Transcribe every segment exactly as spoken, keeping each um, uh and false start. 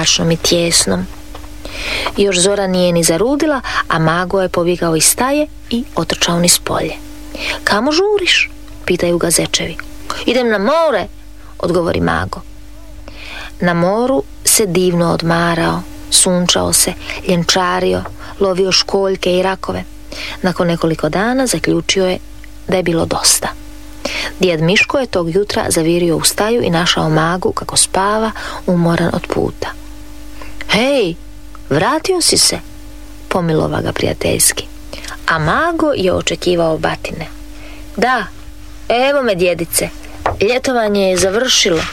mračnom i tjesnom. Još zora nije ni zarudila, a Mago je pobjegao iz staje i otrčao niz polje. Kamo žuriš? Pitaju ga zečevi. Idem na more, odgovori Mago. Na moru se divno odmarao, sunčao se, ljenčario, lovio školjke i rakove. Nakon nekoliko dana zaključio je da je bilo dosta. Djed Miško je tog jutra zavirio u staju i našao Magu kako spava, umoran od puta. Hej, vratio si se, pomilova ga prijateljski. A Mago je očekivao batine. Da, evo me djedice, ljetovanje je završilo.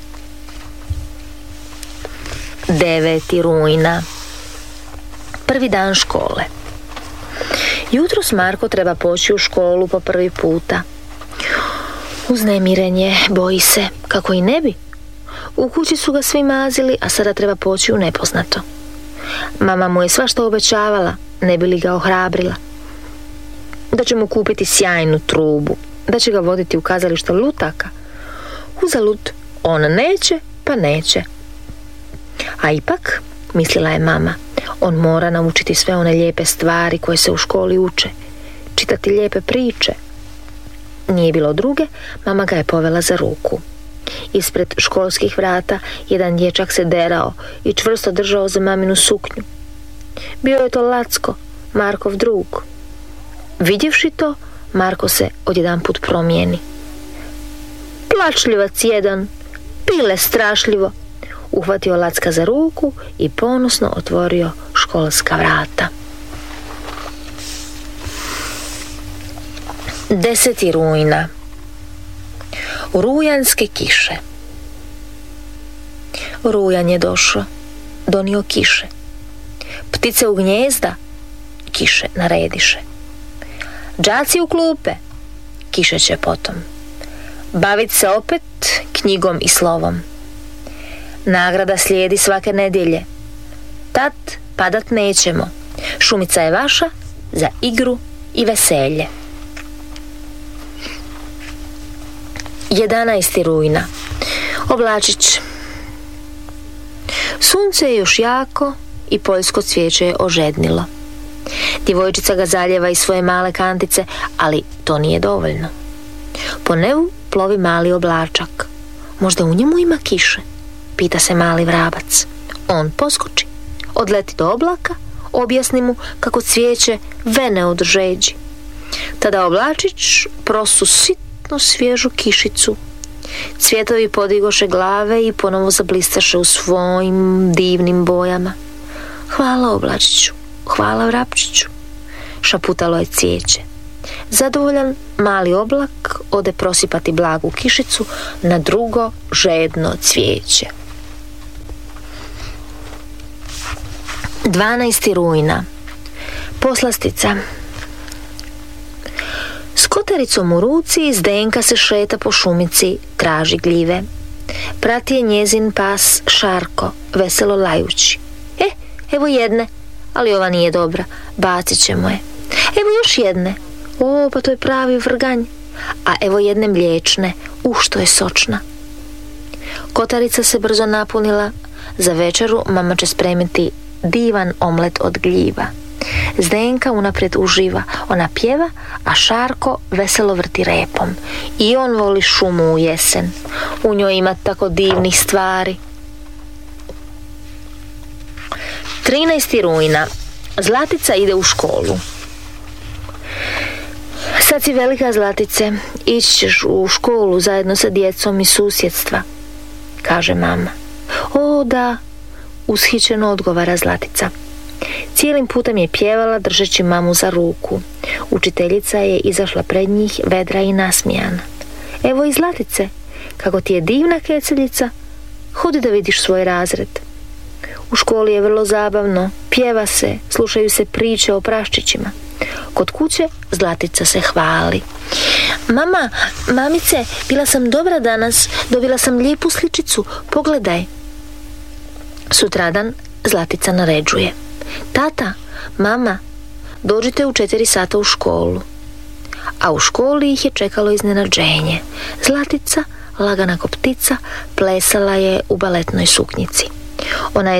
deveti rujna. Prvi dan škole. Jutros Marko treba poći u školu po prvi puta. Uznemiren je, boji se, kako i ne bi. U kući su ga svi mazili, a sada treba poći u nepoznato. Mama mu je svašta obećavala, ne bi li ga ohrabrila. Da će mu kupiti sjajnu trubu, da će ga voditi u kazalište lutaka. Uzalud, on neće, pa neće. A ipak, mislila je mama, on mora naučiti sve one lijepe stvari koje se u školi uče, čitati lijepe priče. Nije bilo druge, mama ga je povela za ruku. Ispred školskih vrata jedan dječak se derao i čvrsto držao za maminu suknju. Bio je to Lacko, Markov drug. Vidjevši to, Marko se odjedanput promijeni. Plačljivac jedan, pile strašljivo, uhvatio Lacka za ruku i ponosno otvorio školska vrata. deseti rujna. Rujanske kiše. Rujan je došao, donio kiše. Ptice u gnjezda, kiše narediše. Đaci u klupe, kiše će potom. Bavit se opet knjigom i slovom. Nagrada slijedi svake nedjelje. Tad padat nećemo. Šumica je vaša za igru i veselje. jedanaesti rujna. Oblačić. Sunce je još jako i poljsko cvijeće je ožednilo. Djevojčica ga zaljeva iz svoje male kantice, ali to nije dovoljno. Po nebu plovi mali oblačak. Možda u njemu ima kiše, pita se mali vrabac. On poskoči, odleti do oblaka, objasni mu kako cvijeće vene od žeđi. Tada oblačić prosu sitno svježu kišicu. Cvjetovi podigoše glave i ponovo zablistaše u svojim divnim bojama. Hvala oblačiću, hvala vrapčiću, šaputalo je cvijeće. Zadovoljan, mali oblak ode prosipati blagu kišicu na drugo žedno cvijeće. dvanaesti rujna. Poslastica. S kotaricom u ruci Zdenka se šeta po šumici, traži gljive. Prati je njezin pas Šarko, veselo lajući. E, evo jedne, ali ova nije dobra, bacit ćemo je. Evo još jedne, o, pa to je pravi vrganj. A evo jedne mliječne, u što je sočna. Kotarica se brzo napunila, za večeru mama će spremiti divan omlet od gljiva. Zdenka unaprijed uživa, ona pjeva, a Šarko veselo vrti repom. I on voli šumu u jesen. U njoj ima tako divnih stvari. trinaesti rujna. Zlatica ide u školu. Sad si velika, Zlatice, ići ćeš u školu zajedno sa djecom iz susjedstva, kaže mama. O da, ushićeno odgovara Zlatica. Cijelim putem je pjevala držeći mamu za ruku. Učiteljica je izašla pred njih vedra i nasmijana. Evo i Zlatice, kako ti je divna keceljica, hodi da vidiš svoj razred. U školi je vrlo zabavno, pjeva se, slušaju se priče o praščićima. Kod kuće Zlatica se hvali. Mama, mamice, bila sam dobra danas, dobila sam lijepu sličicu, pogledaj. Sutradan Zlatica naređuje. Tata, mama, dođite u četiri sata u školu. A u školi ih je čekalo iznenađenje. Zlatica, lagana ko ptica, plesala je u baletnoj suknjici. Ona je